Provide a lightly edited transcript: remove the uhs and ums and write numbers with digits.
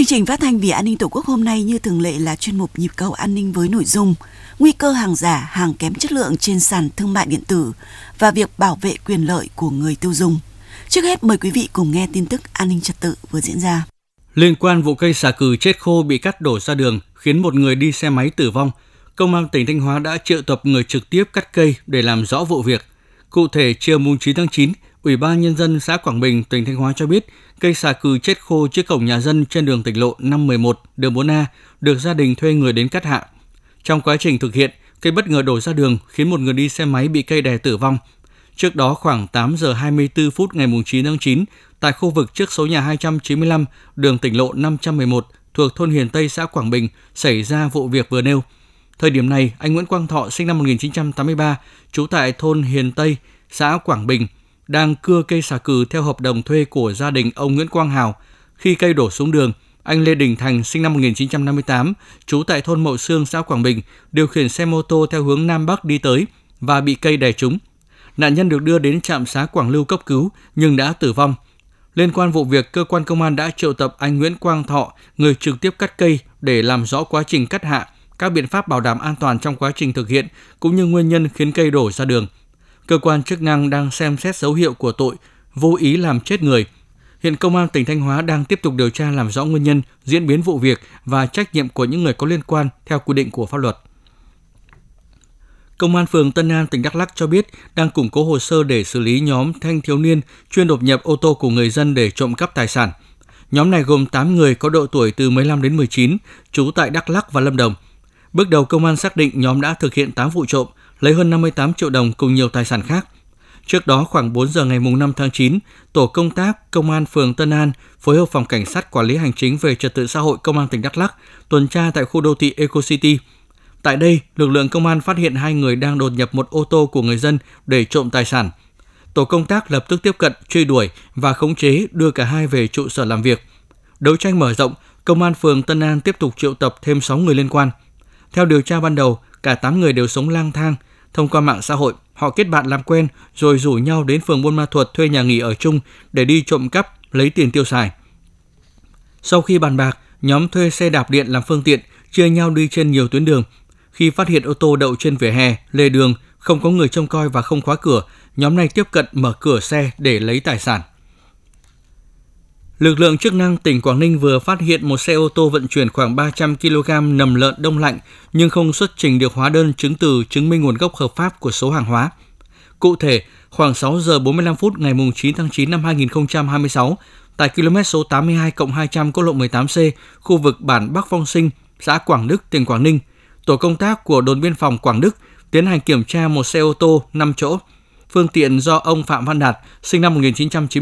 Chương trình phát thanh Vì An ninh Tổ quốc hôm nay như thường lệ là chuyên mục Nhịp cầu an ninh với nội dung nguy cơ hàng giả, hàng kém chất lượng trên sàn thương mại điện tử và việc bảo vệ quyền lợi của người tiêu dùng. Trước hết mời quý vị cùng nghe tin tức an ninh trật tự vừa diễn ra. Liên quan vụ cây xà cừ chết khô bị cắt đổ ra đường khiến một người đi xe máy tử vong, Công an tỉnh Thanh Hóa đã triệu tập người trực tiếp cắt cây để làm rõ vụ việc. Cụ thể, chiều 9 tháng 9, Ủy ban Nhân dân xã Quảng Bình, tỉnh Thanh Hóa cho biết cây xà cừ chết khô trước cổng nhà dân trên đường tỉnh lộ 511, đường 4A được gia đình thuê người đến cắt hạ. Trong quá trình thực hiện, cây bất ngờ đổ ra đường khiến một người đi xe máy bị cây đè tử vong. Trước đó khoảng 8 giờ 24 phút ngày 9 tháng 9, tại khu vực trước số nhà 295, đường tỉnh lộ 511 thuộc thôn Hiền Tây, xã Quảng Bình xảy ra vụ việc vừa nêu. Thời điểm này, anh Nguyễn Quang Thọ sinh năm 1983, trú tại thôn Hiền Tây, xã Quảng Bình, đang cưa cây xà cừ theo hợp đồng thuê của gia đình ông Nguyễn Quang Hào. Khi cây đổ xuống đường, anh Lê Đình Thành sinh năm 1958, trú tại thôn Mậu Sương, xã Quảng Bình, điều khiển xe mô tô theo hướng Nam Bắc đi tới và bị cây đè trúng. Nạn nhân được đưa đến trạm xá Quảng Lưu cấp cứu nhưng đã tử vong. Liên quan vụ việc, cơ quan công an đã triệu tập anh Nguyễn Quang Thọ, người trực tiếp cắt cây để làm rõ quá trình cắt hạ, các biện pháp bảo đảm an toàn trong quá trình thực hiện cũng như nguyên nhân khiến cây đổ ra đường. Cơ quan chức năng đang xem xét dấu hiệu của tội vô ý làm chết người. Hiện Công an tỉnh Thanh Hóa đang tiếp tục điều tra làm rõ nguyên nhân, diễn biến vụ việc và trách nhiệm của những người có liên quan theo quy định của pháp luật. Công an phường Tân An, tỉnh Đắk Lắk cho biết đang củng cố hồ sơ để xử lý nhóm thanh thiếu niên chuyên đột nhập ô tô của người dân để trộm cắp tài sản. Nhóm này gồm 8 người có độ tuổi từ 15 đến 19, trú tại Đắk Lắk và Lâm Đồng. Bước đầu công an xác định nhóm đã thực hiện 8 vụ trộm, lấy hơn 58 triệu đồng cùng nhiều tài sản khác. Trước đó khoảng 4 giờ ngày 5 tháng 9, tổ công tác Công an phường Tân An phối hợp phòng cảnh sát quản lý hành chính về trật tự xã hội Công an tỉnh Đắk Lắk tuần tra tại khu đô thị Eco City. Tại đây, lực lượng công an phát hiện 2 người đang đột nhập một ô tô của người dân để trộm tài sản. Tổ công tác lập tức tiếp cận, truy đuổi và khống chế đưa cả hai về trụ sở làm việc. Đấu tranh mở rộng, Công an phường Tân An tiếp tục triệu tập thêm 6 người liên quan. Theo điều tra ban đầu, cả 8 người đều sống lang thang. Thông qua mạng xã hội, họ kết bạn làm quen rồi rủ nhau đến phường Buôn Ma Thuột thuê nhà nghỉ ở chung để đi trộm cắp, lấy tiền tiêu xài. Sau khi bàn bạc, nhóm thuê xe đạp điện làm phương tiện, chia nhau đi trên nhiều tuyến đường. Khi phát hiện ô tô đậu trên vỉa hè, lề đường, không có người trông coi và không khóa cửa, nhóm này tiếp cận mở cửa xe để lấy tài sản. Lực lượng chức năng tỉnh Quảng Ninh vừa phát hiện một xe ô tô vận chuyển khoảng 300 kg nầm lợn đông lạnh nhưng không xuất trình được hóa đơn chứng từ chứng minh nguồn gốc hợp pháp của số hàng hóa. Cụ thể, khoảng 6 giờ 45 phút ngày 9 tháng 9 năm 2026, tại km số 82+200 quốc lộ 18C, khu vực bản Bắc Phong Sinh, xã Quảng Đức, tỉnh Quảng Ninh, tổ công tác của đồn biên phòng Quảng Đức tiến hành kiểm tra một xe ô tô 5 chỗ. Phương tiện do ông Phạm Văn Đạt, sinh năm 1990,